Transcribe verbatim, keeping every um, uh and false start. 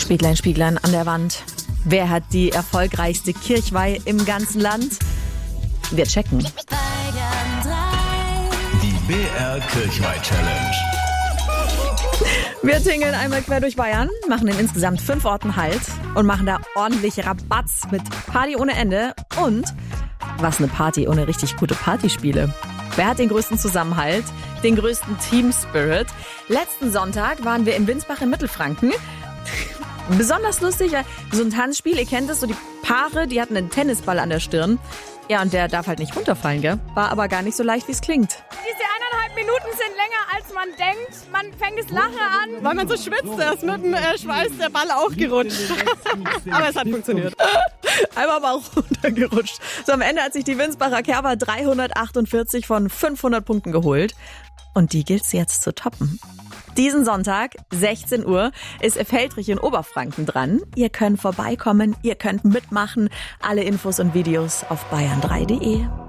Spieglein, Spieglein an der Wand. Wer hat die erfolgreichste Kirchweih im ganzen Land? Wir checken. Die B R Kirchweih-Challenge. Wir tingeln einmal quer durch Bayern, machen in insgesamt fünf Orten Halt und machen da ordentlich Rabatz mit Party ohne Ende und was eine Party ohne richtig gute Partyspiele. Wer hat den größten Zusammenhalt, den größten Team Spirit? Letzten Sonntag waren wir in Winsbach in Mittelfranken. Besonders lustig, so ein Tanzspiel, ihr kennt es, so die Paare, die hatten einen Tennisball an der Stirn. Ja, und der darf halt nicht runterfallen, gell? War aber gar nicht so leicht, wie es klingt. Diese eineinhalb Minuten sind länger, als man denkt. Man fängt das Lachen an. Weil man so schwitzt, da ist mit dem äh, Schweiß der Ball auch gerutscht. Aber es hat funktioniert. Einmal aber auch runtergerutscht. So, am Ende hat sich die Winsbacher Kerber dreihundertachtundvierzig von fünfhundert Punkten geholt. Und die gilt's jetzt zu toppen. Diesen Sonntag, sechzehn Uhr, ist Feldrich in Oberfranken dran. Ihr könnt vorbeikommen, ihr könnt mitmachen. Alle Infos und Videos auf bayern drei punkt de.